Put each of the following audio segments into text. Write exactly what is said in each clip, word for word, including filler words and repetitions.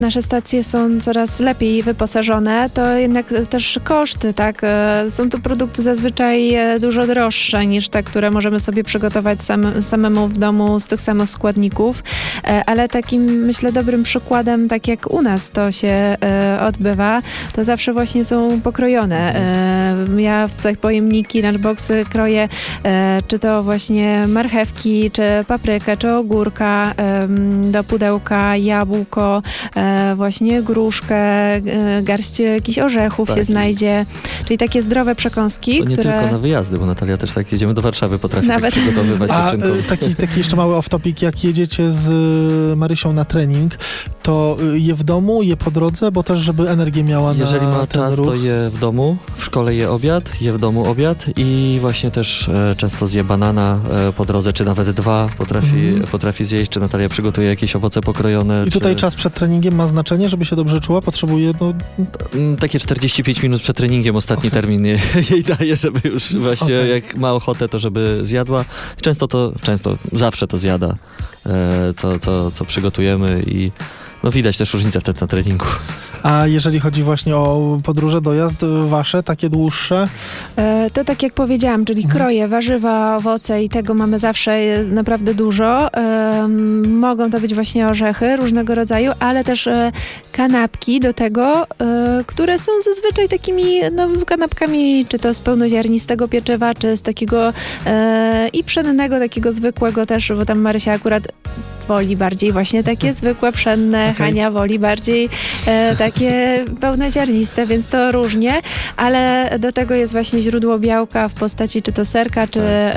nasze stacje są coraz lepiej wyposażone, to jednak też koszty, tak? Są to produkty zazwyczaj dużo droższe niż te, które możemy sobie przygotować sam, samemu w domu z tych samych składników, ale takim, myślę, dobrym przykładem, tak jak u nas to się odbywa, to zawsze właśnie są pokrojone. Ja w tych pojemniki, lunchboxy kroję, czy to właśnie marchewki, czy paprykę, czy ogórka, do pudełka jabłko, właśnie gruszkę, garść jakichś orzechów tak. się znajdzie, czyli takie zdrowe przekąski, to nie które... tylko na wyjazdy, bo Natalia też tak jedziemy do Warszawy, potrafi Nawet... tak przygotowywać A dziewczynkom. taki, taki jeszcze mały off-topic, jak jedziecie z Marysią na trening, to je w domu, je po drodze, bo też żeby energię miała Jeżeli na ma ten czas, ruch. to je w domu, w szkole je obiad, je w domu obiad i właśnie też e, często zje banana e, po drodze, czy nawet dwa potrafi, mm. potrafi zjeść, czy Natalia przygotuje jakieś owoce pokrojone. I tutaj czy... czas przed treningiem ma znaczenie, żeby się dobrze czuła? Potrzebuje, no... Takie czterdzieści pięć minut przed treningiem ostatni okay. termin jej, jej daje, żeby już właśnie okay. jak ma ochotę, to żeby zjadła. Często to, często, zawsze to zjada, e, co, co, co przygotujemy i no widać też różnicę wtedy na treningu. A jeżeli chodzi właśnie o podróże, dojazd wasze, takie dłuższe? E, to tak jak powiedziałam, czyli mhm. kroje, warzywa, owoce i tego mamy zawsze naprawdę dużo. E, mogą to być właśnie orzechy różnego rodzaju, ale też e, kanapki do tego, e, które są zazwyczaj takimi no, kanapkami, czy to z pełnoziarnistego pieczywa, czy z takiego e, i pszennego, takiego zwykłego też, bo tam Marysia akurat woli bardziej właśnie takie zwykłe, pszenne, okay. Hania woli bardziej e, takie pełnoziarniste, więc to różnie, ale do tego jest właśnie źródło białka w postaci czy to serka, czy e,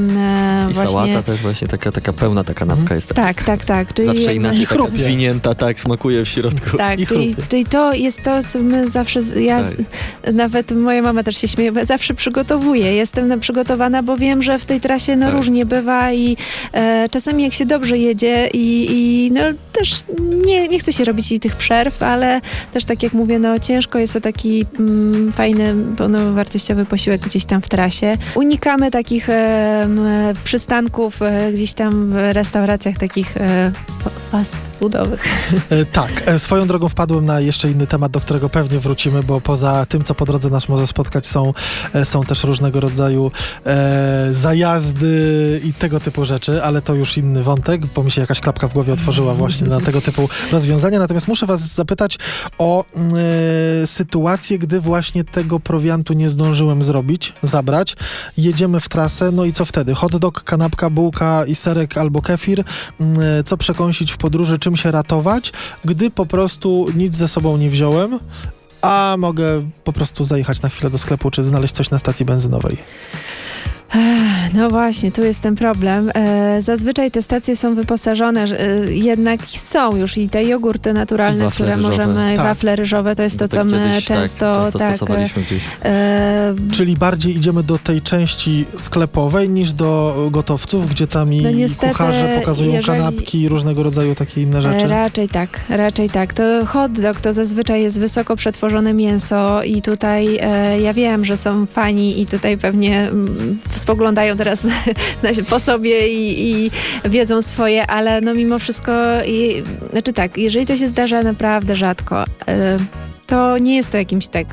e, I właśnie... sałata też właśnie, taka, taka pełna ta kanapka mm. jest. Tak, tak, tak. Czyli zawsze inaczej i taka zwinięta, tak, smakuje w środku. Tak, I czyli, czyli to jest to, co my zawsze, ja tak. nawet moja mama też się śmieje, bo zawsze przygotowuję. Jestem przygotowana, bo wiem, że w tej trasie no tak. różnie bywa i e, czasami jak się dobrze jedzie i, i no też nie, nie chce się robić i tych przerw, ale też tak jak mówię, no ciężko jest to taki mm, fajny, pełnowartościowy posiłek gdzieś tam w trasie. Unikamy takich e, przystanków e, gdzieś tam w restauracjach takich e, fast foodowych. E, tak, e, swoją drogą wpadłem na jeszcze inny temat, do którego pewnie wrócimy, bo poza tym, co po drodze nas może spotkać, są, e, są też różnego rodzaju e, zajazdy i tego typu rzeczy, ale to już inny wątek, bo mi się jakaś klapka w głowie otworzyła właśnie na tego typu rozwiązania. Natomiast muszę was zapytać o e, sytuację, gdy właśnie tego prowiantu nie zdążyłem zrobić, zabrać. Jedziemy w trasę, no i co wtedy? Hot dog, kanapka, bułka i serek albo kefir. E, co przekąsić w podróży, czym się ratować, gdy po prostu nic ze sobą nie wziąłem, a mogę po prostu zajechać na chwilę do sklepu, czy znaleźć coś na stacji benzynowej. No właśnie, tu jest ten problem. E, zazwyczaj te stacje są wyposażone, e, jednak są już i te jogurty naturalne, które ryżowe. możemy, tak. wafle ryżowe, to jest to, tak co my kiedyś, często... Tak, często tak, stosowaliśmy gdzieś. E, Czyli bardziej idziemy do tej części sklepowej niż do gotowców, gdzie tam i no niestety, kucharze pokazują jeżeli, kanapki i różnego rodzaju takie inne rzeczy. E, raczej tak, raczej tak. To hot dog to zazwyczaj jest wysoko przetworzone mięso i tutaj e, ja wiem, że są fani i tutaj pewnie mm, spoglądają teraz na, na, po sobie i, i wiedzą swoje, ale no mimo wszystko, i, znaczy tak, jeżeli to się zdarza naprawdę rzadko, e, to nie jest to jakimś tak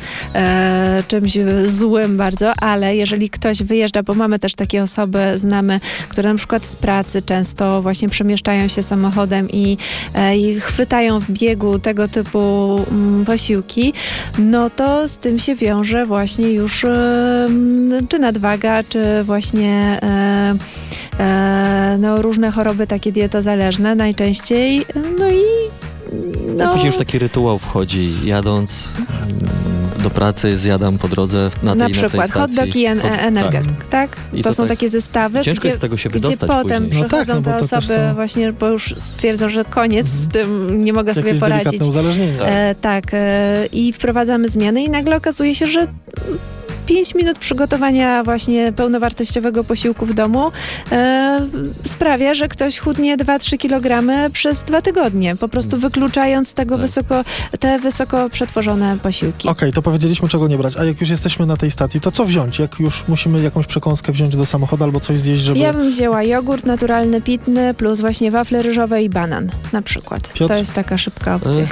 e, czymś złym bardzo, ale jeżeli ktoś wyjeżdża, bo mamy też takie osoby, znamy, które na przykład z pracy często właśnie przemieszczają się samochodem i, e, i chwytają w biegu tego typu m, posiłki, no to z tym się wiąże właśnie już e, czy nadwaga, czy właśnie e, e, no, różne choroby takie dietozależne najczęściej, no i No. Później już taki rytuał wchodzi, jadąc do pracy, zjadam po drodze na tej, na na tej przykład stacji. hot dog i en- energetyk, tak? I To, to są tak, takie zestawy, ciężko gdzie, jest z tego się gdzie wydostać potem później. przychodzą No tak, no te bo to osoby też są właśnie, bo już twierdzą, że koniec Mhm. z tym, nie mogę sobie Jakieś poradzić. delikatne uzależnienie. E, tak, e, i wprowadzamy zmiany i nagle okazuje się, że pięć minut przygotowania właśnie pełnowartościowego posiłku w domu e, sprawia, że ktoś chudnie dwa trzy kilogramy przez dwa tygodnie, po prostu wykluczając z tego Tak. wysoko, te wysoko przetworzone posiłki. Okej, to powiedzieliśmy, czego nie brać. A jak już jesteśmy na tej stacji, to co wziąć? Jak już musimy jakąś przekąskę wziąć do samochodu albo coś zjeść, żeby... Ja bym wzięła jogurt naturalny, pitny, plus właśnie wafle ryżowe i banan na przykład. Piotr? To jest taka szybka opcja.